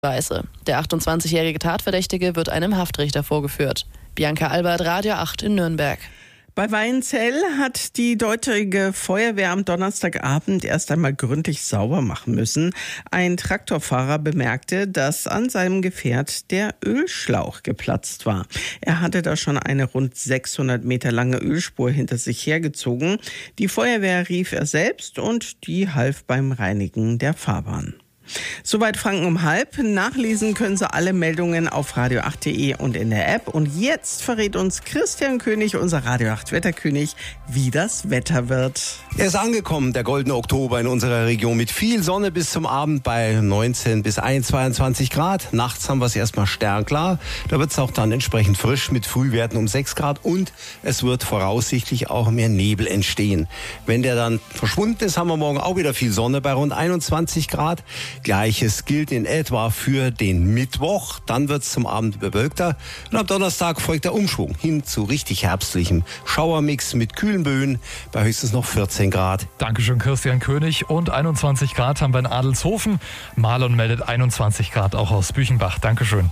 Weise. Der 28-jährige Tatverdächtige wird einem Haftrichter vorgeführt. Bianca Albert, Radio 8 in Nürnberg. Bei Weinzell hat die dortige Feuerwehr am Donnerstagabend erst einmal gründlich sauber machen müssen. Ein Traktorfahrer bemerkte, dass an seinem Gefährt der Ölschlauch geplatzt war. Er hatte da schon eine rund 600 Meter lange Ölspur hinter sich hergezogen. Die Feuerwehr rief er selbst und die half beim Reinigen der Fahrbahn. Soweit Franken um halb. Nachlesen können Sie alle Meldungen auf radio8.de und in der App. Und jetzt verrät uns Christian König, unser Radio 8 Wetterkönig, wie das Wetter wird. Er ist angekommen, der goldene Oktober in unserer Region mit viel Sonne bis zum Abend bei 19 bis 22 Grad. Nachts haben wir es erstmal sternklar. Da wird es auch dann entsprechend frisch mit Frühwerten um 6 Grad und es wird voraussichtlich auch mehr Nebel entstehen. Wenn der dann verschwunden ist, haben wir morgen auch wieder viel Sonne bei rund 21 Grad. Gleiches gilt in etwa für den Mittwoch. Dann wird es zum Abend bewölkter. Und am Donnerstag folgt der Umschwung hin zu richtig herbstlichem Schauermix mit kühlen Böen bei höchstens noch 14 Grad. Dankeschön, Christian König. Und 21 Grad haben wir in Adelshofen. Marlon meldet 21 Grad auch aus Büchenbach. Dankeschön.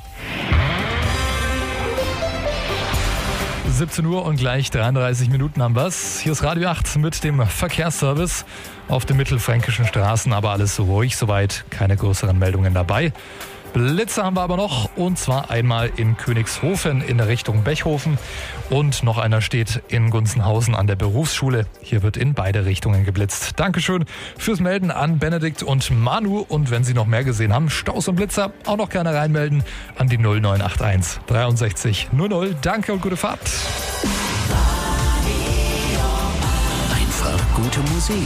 17 Uhr und gleich 33 Minuten haben wir's. Hier ist Radio 8 mit dem Verkehrsservice auf den mittelfränkischen Straßen, aber alles so ruhig soweit, keine größeren Meldungen dabei. Blitze haben wir aber noch, und zwar einmal in Königshofen in Richtung Bechhofen und noch einer steht in Gunzenhausen an der Berufsschule. Hier wird in beide Richtungen geblitzt. Dankeschön fürs Melden an Benedikt und Manu, und wenn Sie noch mehr gesehen haben, Staus und Blitzer, auch noch gerne reinmelden an die 0981 63 00. Danke und gute Fahrt. Einfach gute Musik.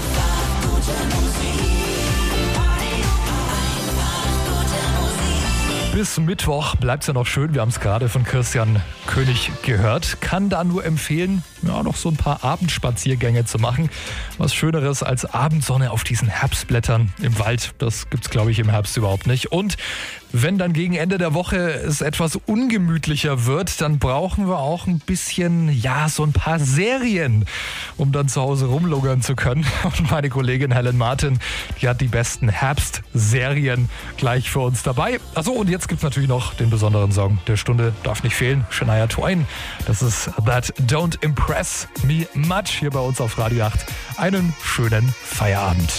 Bis Mittwoch bleibt es ja noch schön. Wir haben es gerade von Christian König gehört. Kann da nur empfehlen, ja, noch so ein paar Abendspaziergänge zu machen. Was Schöneres als Abendsonne auf diesen Herbstblättern im Wald. Das gibt's, glaube ich, im Herbst überhaupt nicht. Und wenn dann gegen Ende der Woche es etwas ungemütlicher wird, dann brauchen wir auch ein bisschen, ja, so ein paar Serien, um dann zu Hause rumlungern zu können. Und meine Kollegin Helen Martin, die hat die besten Herbstserien gleich für uns dabei. Achso, und jetzt gibt's natürlich noch den besonderen Song der Stunde, darf nicht fehlen, Shania Twain. Das ist That Don't Impress Me Much hier bei uns auf Radio 8. Einen schönen Feierabend.